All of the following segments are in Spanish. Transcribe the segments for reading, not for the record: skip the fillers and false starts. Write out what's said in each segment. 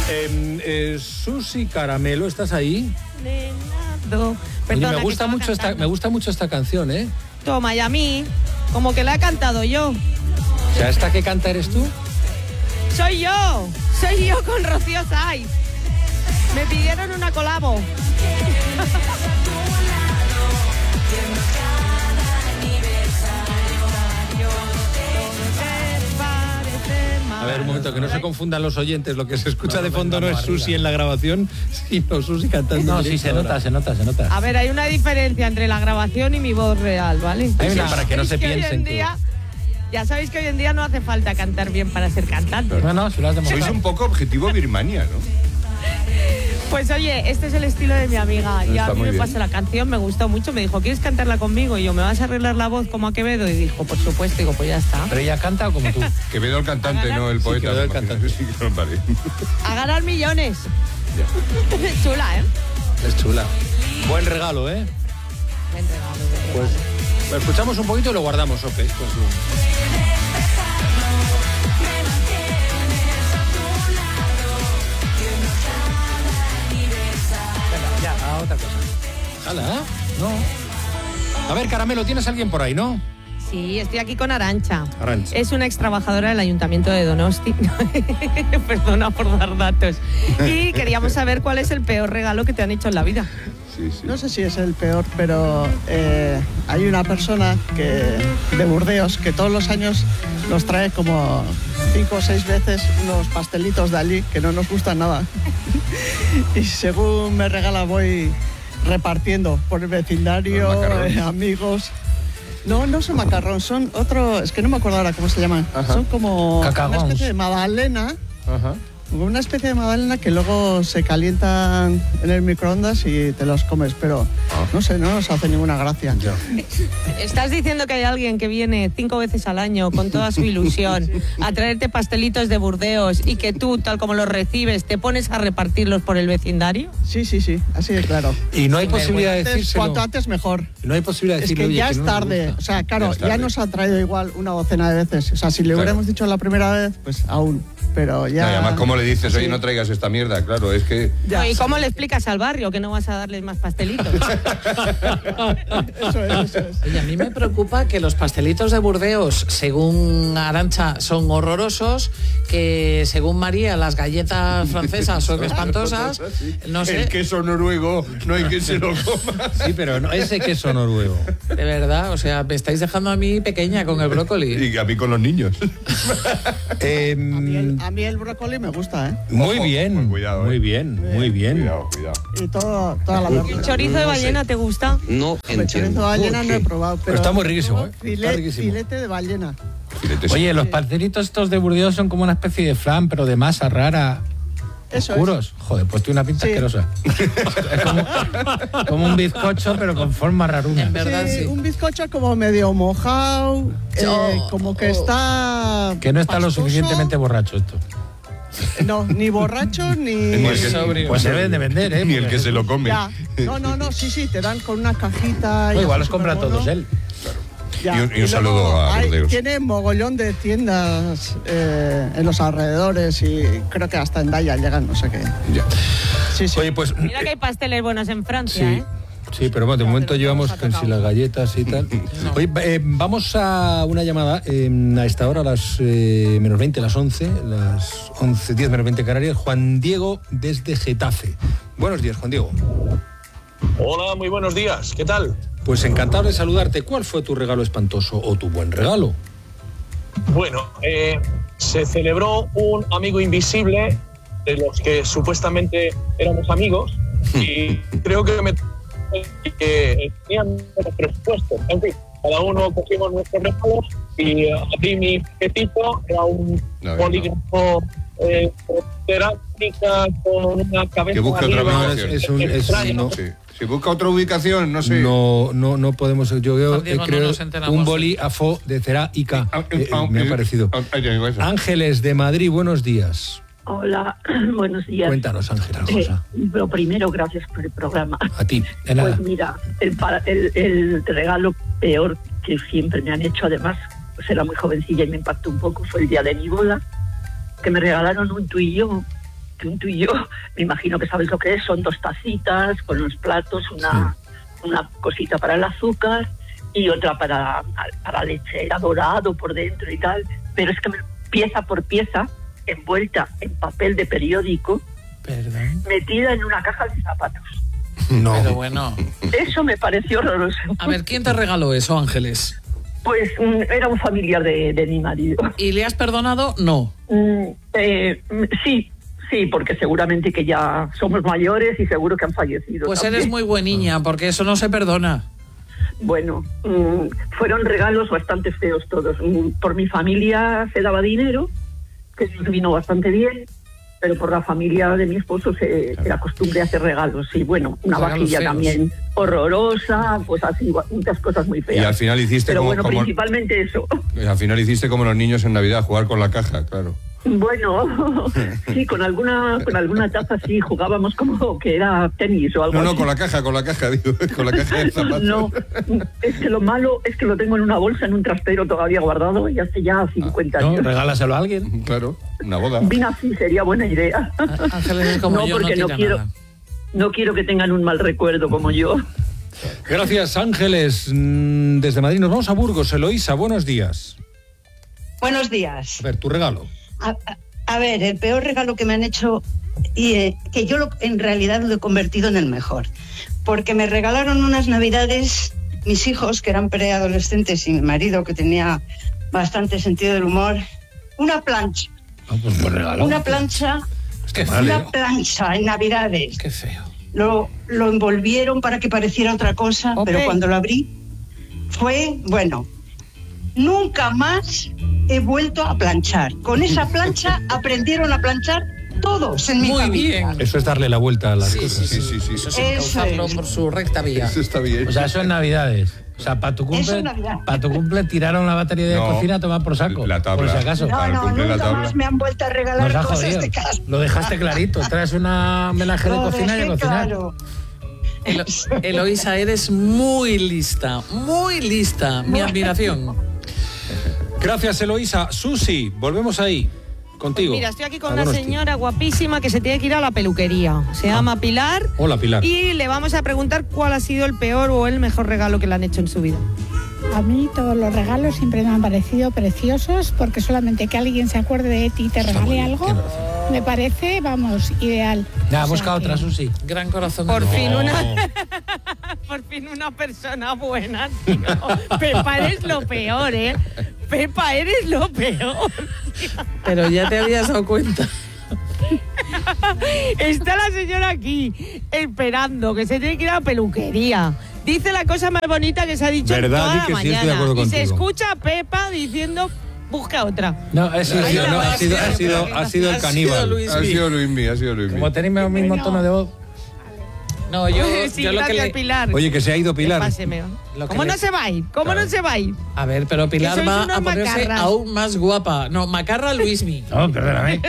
Susi Caramelo, ¿estás ahí? Perdona, oye, me gusta mucho esta canción, ¿eh? Toma, y a mí, como que la he cantado yo. O sea, ¿esta que canta eres tú? Soy yo con Rocío Sáiz. Me pidieron una colabo. A ver, un momento, que no se confundan los oyentes. Lo que se escucha de fondo no es Susi en la grabación, sino Susi cantando. No, sí, se nota. A ver, hay una diferencia entre la grabación y mi voz real, ¿vale? Para que no se piensen que... Ya sabéis que hoy en día no hace falta cantar bien para ser cantante. No, se lo has demostrado. Sois un poco objetivo Birmania, ¿no? Pues oye, este es el estilo de mi amiga. Y a mí me pasó la canción, me gustó mucho. Me dijo, ¿quieres cantarla conmigo? Y yo, ¿me vas a arreglar la voz como a Quevedo? Y dijo, por supuesto. Digo, pues ya está. ¿Pero ella canta o como tú? Quevedo el cantante, no el poeta. Quevedo el cantante. Sí, que no vale. A ganar millones. Chula, ¿eh? Es chula. Buen regalo, ¿eh? Buen regalo. Pues lo escuchamos un poquito y lo guardamos, Ope. Pues sí. A otra cosa. ¿Hala? No. A ver, Caramelo, ¿tienes alguien por ahí, no? Sí, estoy aquí con Arantxa. Arantxa. Es una extrabajadora del Ayuntamiento de Donosti. Perdona por dar datos. Y queríamos saber cuál es el peor regalo que te han hecho en la vida. Sí. No sé si es el peor, pero hay una persona de Burdeos que todos los años nos trae como 5 o 6 veces unos pastelitos de allí que no nos gustan nada. Y según me regala voy repartiendo por el vecindario, amigos. No son macarrón, son otro, es que no me acuerdo ahora cómo se llaman. Ajá. Son como Cacagons. Una especie de magdalena. Ajá. Una especie de magdalena que luego se calientan en el microondas y te los comes, pero no sé, no nos hace ninguna gracia. Ya. ¿Estás diciendo que hay alguien que viene 5 veces al año con toda su ilusión a traerte pastelitos de Burdeos y que tú, tal como los recibes, te pones a repartirlos por el vecindario? Sí, así de claro. Y no hay posibilidad de decírselo. Cuanto antes mejor. No hay posibilidad de decirle, es que ya oye, es que no tarde. O sea, claro, ya nos ha traído igual una docena de veces. O sea, si le hubiéramos dicho la primera vez, pues aún. Pero ya... No, y además, ¿cómo le dices, oye, no traigas esta mierda? Claro, es que... Ya. ¿Y cómo le explicas al barrio que no vas a darles más pastelitos? Eso es. Oye, a mí me preocupa que los pastelitos de Burdeos, según Arantxa, son horrorosos, que según María, las galletas francesas son espantosas. No sé. El queso noruego, no hay quien se lo coma. Sí, pero no, ese queso noruego. De verdad, o sea, me estáis dejando a mí pequeña con el brócoli. Y a mí con los niños. A mí el brócoli me gusta, ¿eh? Muy Ojo, bien, cuidado, muy bien. Cuidado. Y toda la verdura. ¿El chorizo de ballena te gusta? No El chorizo de ballena no he probado, pero está muy riquísimo, ¿eh? Está riquísimo. Filete de ballena. Oye, los pastelitos estos de Burdeos son como una especie de flan, pero de masa rara. Eso oscuros. Joder, pues tiene una pinta asquerosa. Es como un bizcocho, pero con forma raruna. En verdad, sí. Un bizcocho como medio mojado, como que está... Que no está pastoso. lo suficientemente borracho esto. No, ni borracho ni... Pues se deben de vender, ¿eh? Ni el que se lo come. Ya. No, sí, te dan con una cajita... No, igual los compra todos él. Ya. Y un saludo a Burdeos. Tiene mogollón de tiendas en los alrededores y creo que hasta en Daya llegan, no sé qué. Ya. Sí. Oye, pues... Mira que hay pasteles buenos en Francia, Sí. Sí, pero bueno, de momento llevamos si las galletas y tal. Oye, vamos a una llamada a esta hora, a las menos 20, las 11, las 11, 10 menos 20 Canarias. Juan Diego desde Getafe. Buenos días, Juan Diego. Hola, muy buenos días. ¿Qué tal? Pues encantado de saludarte. ¿Cuál fue tu regalo espantoso o tu buen regalo? Bueno, se celebró un amigo invisible de los que supuestamente éramos amigos y creo que tenían los presupuestos. En fin, cada uno cogimos nuestros regalos y a ti mi objeto era un polígrafo cerámica con una cabeza que busque otra ubicación. Si busca otra ubicación, no sé. No podemos. Yo creo un bolígrafo de cerámica. Me ha parecido. Ángeles de Madrid, buenos días. Hola, buenos días. Cuéntanos, Ángela. Lo primero, gracias por el programa. A ti, de nada. Pues mira, el regalo peor que siempre me han hecho, además, pues era muy jovencilla y me impactó un poco, fue el día de mi boda, que me regalaron un tú y yo, que un tú y yo, me imagino que sabes lo que es, son 2 tacitas con los platos, una cosita para el azúcar y otra para leche, era dorado por dentro y tal, pero es que pieza por pieza, envuelta en papel de periódico, metida en una caja de zapatos. No. Pero bueno. Eso me pareció horroroso. A ver, ¿quién te regaló eso, Ángeles? Pues era un familiar de mi marido. ¿Y le has perdonado? No. Sí, porque seguramente que ya somos mayores y seguro que han fallecido. Pues también. eres muy buen niña, porque eso no se perdona. Bueno, fueron regalos bastante feos todos. Por mi familia se daba dinero, que vino bastante bien, pero por la familia de mi esposo era costumbre hacer regalos. Y bueno, una Regalos vajilla feos. también horrorosa, pues así, muchas cosas muy feas. Y al final hiciste pero como... bueno, principalmente eso. Al final hiciste como los niños en Navidad, jugar con la caja, claro. Bueno, sí, con alguna taza sí, jugábamos como que era tenis o algo No, así. con la caja, digo, con la caja de zapatos. No, es que lo malo es que lo tengo en una bolsa, en un trastero todavía guardado y hace ya 50 No, años. regálaselo a alguien. Claro, una boda. Vino así, sería buena idea. Ángeles es como No, yo, no porque tira quiero, nada. no quiero que tengan un mal recuerdo como yo. Gracias, Ángeles. Desde Madrid nos vamos a Burgos. Eloísa, buenos días. Buenos días. A ver, tu regalo. A ver, el peor regalo que me han hecho, y que yo en realidad lo he convertido en el mejor, porque me regalaron unas navidades mis hijos, que eran preadolescentes, y mi marido, que tenía bastante sentido del humor, una plancha. Pues buen regalo. Una plancha, Qué mal, una plancha en navidades. Qué feo. Lo envolvieron para que pareciera otra cosa, pero cuando lo abrí fue, bueno, nunca más he vuelto a planchar. Con esa plancha aprendieron a planchar todos en mi Muy familia. bien. Eso es darle la vuelta a las cosas. Sí. Eso sin causarlo por su recta vía. Eso está bien. O sea, eso en Navidades. O sea, para tu Eso cumple, es Navidad. para tu cumple tiraron la batería de No, cocina a tomar por saco. la tabla. Por si acaso. No, Para el no, cumple la nunca tabla. más me han vuelto a regalar Nos ha cosas jodido. de casa. Lo dejaste clarito. Traes una homenaje de Lo cocina y a dejé cocinar. claro. Eloísa, eres muy lista, muy lista. Mi admiración. Gracias, Eloísa. Susi, volvemos ahí. Contigo. Mira, estoy aquí con A una Donosti. señora guapísima que se tiene que ir a la peluquería. Se llama Pilar. Hola, Pilar. Y le vamos a preguntar cuál ha sido el peor o el mejor regalo que le han hecho en su vida. A mí todos los regalos siempre me han parecido preciosos, porque solamente que alguien se acuerde de ti y te regale algo, me parece, vamos, ideal. Ya, O sea busca otra, que- Susi. Gran corazón. Por No. fin por fin una persona buena, tío. Pepa, eres lo peor, ¿eh? Pepa, eres lo peor. Pero ya te habías dado cuenta. Está la señora aquí esperando que se tiene que ir a la peluquería. Dice la cosa más bonita que se ha dicho en ¿Verdad? toda Di la que sí, estoy de mañana. acuerdo Y se contigo. escucha a Pepa diciendo, busca otra. No, eso Ha sido, no, ha sido el Ha caníbal. sido Luis Ha Mí. sido Luismi, ha sido Luismi. Como tenéis el mismo tono de voz. No, yo, Sí, yo lo que gracias, le... Pilar. Oye, que se ha ido Pilar. Páseme. Lo que ¿Cómo le- no se va a ir? ¿Cómo no se va a ir? A ver, pero Que Pilar sois va unos a ponerse macarras. aún más guapa. No, macarra Luismi. No, perdóname.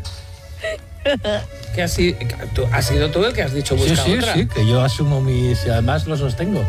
Que has sido tú el que has dicho Sí, busca sí, otra. sí, que yo asumo mis... Además lo sostengo.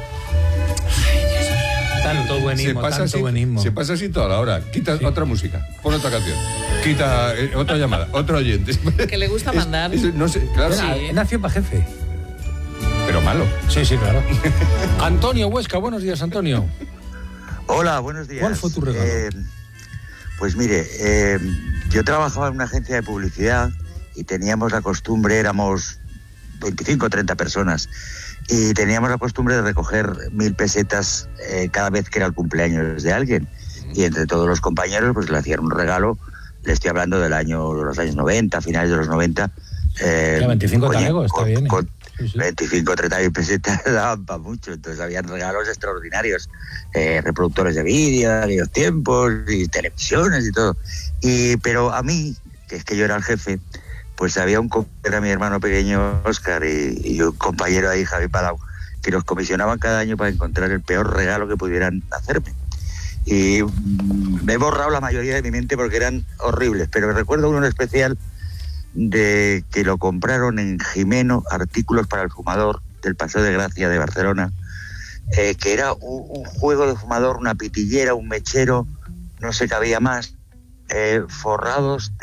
Tanto buenismo, tanto buenismo. Se pasa así toda la hora. Quita otra música, pon otra canción. Quita otra llamada, otro oyente. Que le gusta mandar. No sé, claro. He nacido para jefe. Pero malo. Sí, sí, claro. Antonio Huesca, buenos días, Antonio. Hola, buenos días. ¿Cuál fue tu regalo? Pues mire, yo trabajaba en una agencia de publicidad y teníamos la costumbre, éramos 25 o 30 personas, y teníamos la costumbre de recoger 1.000 pesetas cada vez que era el cumpleaños de alguien. Y entre todos los compañeros pues le hacían un regalo. Le estoy hablando de los años 90, finales de los 90. 25 talegos, está bien. Sí, sí. 25 o 30 mil pesetas daban para mucho, entonces habían regalos extraordinarios, reproductores de vídeo de aquellos tiempos y televisiones y todo. Pero a mí, que es que yo era el jefe, pues había era mi hermano pequeño Óscar y un compañero ahí, Javi Palau, que nos comisionaban cada año para encontrar el peor regalo que pudieran hacerme. Y me he borrado la mayoría de mi mente porque eran horribles, pero recuerdo uno en especial de que lo compraron en Jimeno, Artículos para el Fumador, del Paseo de Gracia de Barcelona, que era un juego de fumador, una pitillera, un mechero, no sé qué había más, forrados de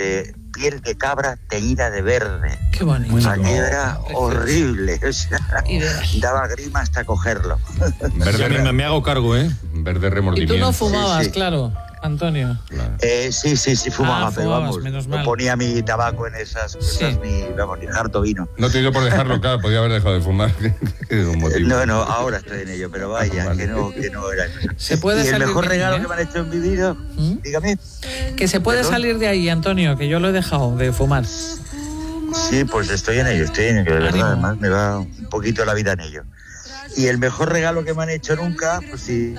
piel de cabra teñida de verde. Qué bonito. Aquello era horrible, o sea, daba grima hasta cogerlo. Verde, me hago cargo, ¿eh? Verde remordimiento. Y tú no fumabas, claro, Antonio. Claro. Sí, fumaba, pero fumabas, vamos, menos no mal. ponía mi tabaco en esas cosas, ni harto vino. No te dio por dejarlo, claro, podía haber dejado de fumar. No, ahora estoy en ello, pero vaya, vale. que no era eso. ¿Se puede y el salir mejor de regalo aquí, que me han hecho en mi vida, dígame. Que se puede salir de ahí, Antonio, que yo lo he dejado de fumar. Sí, pues estoy en ello, de verdad, además me va un poquito la vida en ello. Y el mejor regalo que me han hecho nunca, pues sí,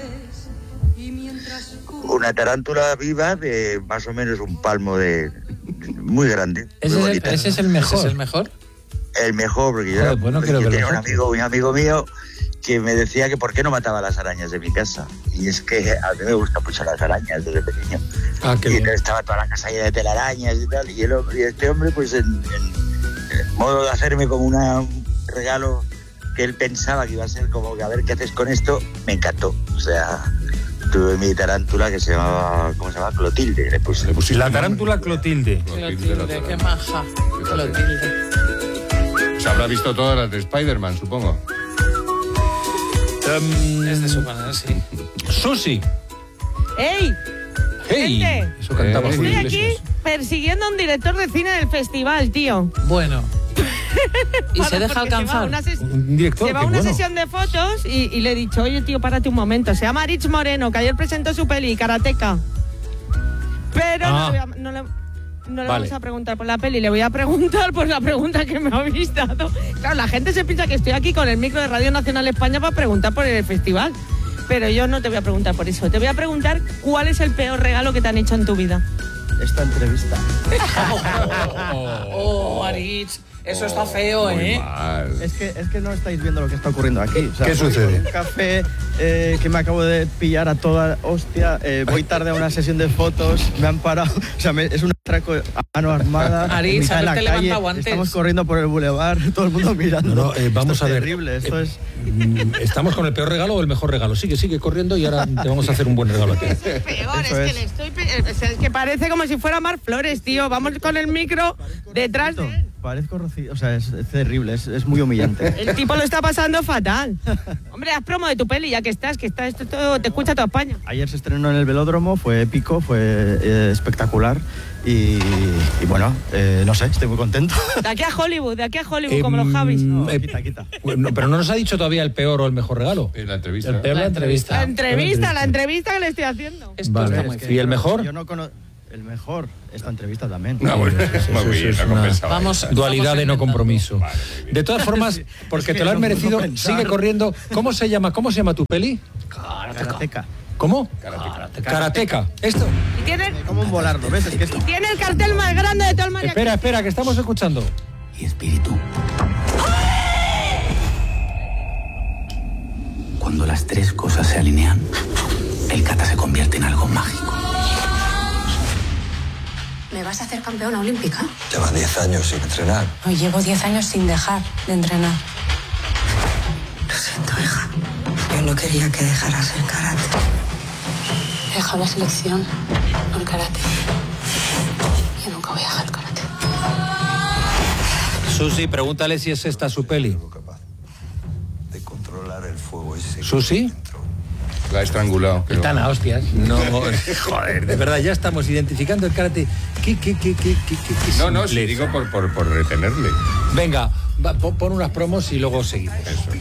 una tarántula viva de más o menos un palmo muy grande. ¿Ese es el mejor? ¿Ese es el mejor? El mejor, porque yo tenía un amigo mío que me decía que por qué no mataba las arañas de mi casa. Y es que a mí me gustan mucho las arañas desde pequeño. Y entonces estaba toda la casa llena de telarañas y tal. Y este hombre, pues en modo de hacerme como un regalo que él pensaba que iba a ser como que a ver qué haces con esto, me encantó. O sea, tuve mi tarántula que se llamaba, ¿cómo se llama? Clotilde. Le puse la tarántula Clotilde. Clotilde, qué maja. Clotilde. Se habrá visto todas las de Spider-Man, supongo. Es de su manera, sí. Susi. ¡Ey! ¡Ey! Gente, Eso cantaba estoy aquí persiguiendo a un director de cine del festival, tío. Bueno. ¿Y se deja alcanzar? Un director, se va a una sesión de fotos y le he dicho, oye, tío, párate un momento. Se llama Rich Moreno, que ayer presentó su peli, Karateka. Pero no le vamos a preguntar por la peli, le voy a preguntar por la pregunta que me habéis dado. Claro, la gente se piensa que estoy aquí con el micro de Radio Nacional España para preguntar por el festival. Pero yo no te voy a preguntar por eso. Te voy a preguntar cuál es el peor regalo que te han hecho en tu vida. Esta entrevista. Aritz. Eso está feo, Es que no estáis viendo lo que está ocurriendo aquí. O sea, ¿qué sucede? Un café que me acabo de pillar a toda hostia. Voy tarde a una sesión de fotos. Me han parado. O sea, es un atraco a mano armada. Aritz, en la calle. Estamos corriendo por el bulevar. Todo el mundo mirando. Vamos a ver. Terrible. Esto es. ¿Estamos con el peor regalo o el mejor regalo? Sigue corriendo y ahora te vamos a hacer un buen regalo a ti. Es peor, es que parece como si fuera Mar Flores, tío. Vamos con el micro detrás de él. Parezco Rocío, o sea, es terrible, es muy humillante. El tipo lo está pasando fatal. Hombre, haz promo de tu peli, ya que está esto todo, te escucha toda España. Ayer se estrenó en el Velódromo, fue épico, fue espectacular y bueno, no sé, estoy muy contento. De aquí a Hollywood, como los Javis. No, quita. Bueno, pero no nos ha dicho todavía el peor o el mejor regalo. La entrevista. El peor, la entrevista. La entrevista que le estoy haciendo. Vale. ¿Y el mejor? Yo no conozco. El mejor, esta entrevista también. Vamos, dualidad de no compromiso. Vale, de todas formas, porque te lo has merecido, sigue corriendo. ¿Cómo se llama tu peli? Karateka. ¿Cómo? Karateka. Esto. Y tiene como un volardo, ¿ves? Es que esto. Tiene el cartel más grande de todo el María. Espera, que estamos escuchando. Y espíritu. Cuando las tres cosas se alinean, el kata se convierte en algo mágico. ¿Me vas a hacer campeona olímpica? Llevas 10 años sin entrenar. Hoy llevo 10 años sin dejar de entrenar. Lo siento, hija. Yo no quería que dejaras el karate. He dejado la selección por el karate. Yo nunca voy a dejar el karate. Susi, pregúntale si es esta su peli. Capaz de controlar el fuego ese. ¿Susi? La ha estrangulado. Están a hostias. No, joder, de verdad, ya estamos identificando el karate. ¿Qué No, sí, digo por retenerle. Venga, pon unas promos y luego seguimos. Eso.